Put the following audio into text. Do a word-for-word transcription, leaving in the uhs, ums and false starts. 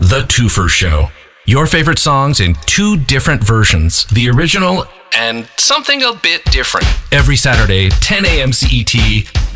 The Twofer Show. Your favorite songs in two different versions, the original and something a bit different. Every Saturday, ten a.m. C E T